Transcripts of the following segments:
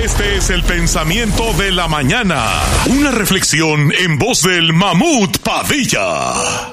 Este es el pensamiento de la mañana. Una reflexión en voz del Mamut Padilla.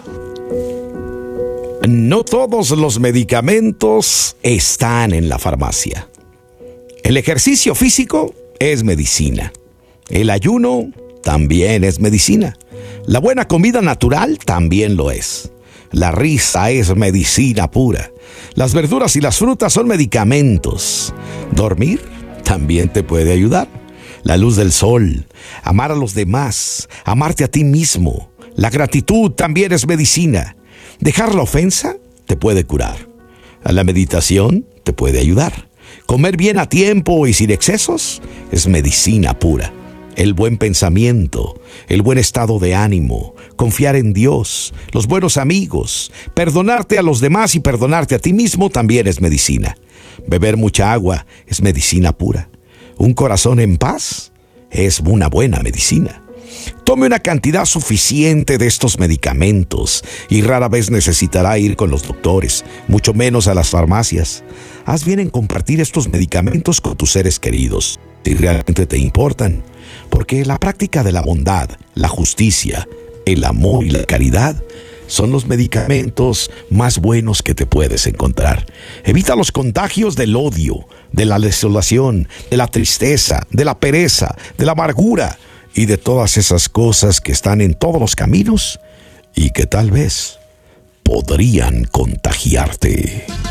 No todos los medicamentos están en la farmacia. El ejercicio físico es medicina. El ayuno también es medicina. La buena comida natural también lo es. La risa es medicina pura. Las verduras y las frutas son medicamentos. Dormir también te puede ayudar. La luz del sol, amar a los demás, amarte a ti mismo. La gratitud también es medicina. Dejar la ofensa te puede curar. La meditación te puede ayudar. Comer bien a tiempo y sin excesos es medicina pura. El buen pensamiento, el buen estado de ánimo, confiar en Dios, los buenos amigos, perdonarte a los demás y perdonarte a ti mismo también es medicina. Beber mucha agua es medicina pura. Un corazón en paz es una buena medicina. Tome una cantidad suficiente de estos medicamentos y rara vez necesitará ir con los doctores, mucho menos a las farmacias. Haz bien en compartir estos medicamentos con tus seres queridos, si realmente te importan, porque la práctica de la bondad, la justicia, el amor y la caridad son los medicamentos más buenos que te puedes encontrar. Evita los contagios del odio, de la desolación, de la tristeza, de la pereza, de la amargura y de todas esas cosas que están en todos los caminos y que tal vez podrían contagiarte.